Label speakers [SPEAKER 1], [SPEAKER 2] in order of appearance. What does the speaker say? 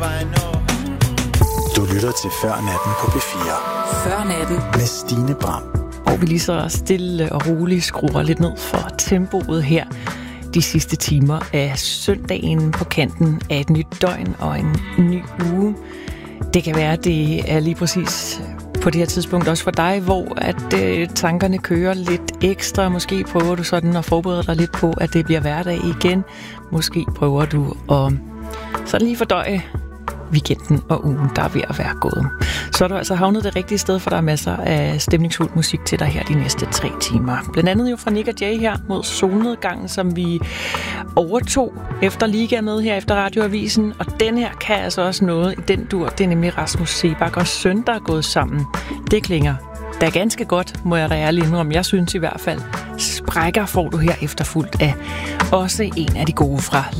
[SPEAKER 1] Du lytter til Før Natten på P4.
[SPEAKER 2] Før Natten
[SPEAKER 1] med Stine Bram.
[SPEAKER 2] Og vi lige så stille og roligt skruer lidt ned for tempoet her de sidste timer af søndagen på kanten af et nyt døgn og en ny uge. Det kan være, at det er lige præcis på det her tidspunkt også for dig, hvor at tankerne kører lidt ekstra. Måske prøver du sådan at forberede dig lidt på, at det bliver hverdag igen. Måske prøver du at sådan lige fordøje weekenden og ugen, der er ved at være gået. Så er du altså havnet det rigtige sted, for der er masser af stemningsfuld musik til dig her de næste 3 timer. Blandt andet jo fra Nick og Jay her mod solnedgangen, som vi overtog efter liga med her efter Radioavisen. Og den her kan altså også noget i den dur. Det er nemlig Rasmus Seebach og søn, der er gået sammen. Det klinger da ganske godt, må jeg da ærligt indrømme. Jeg synes i hvert fald, sprækker får du her efterfulgt af også en af de gode fra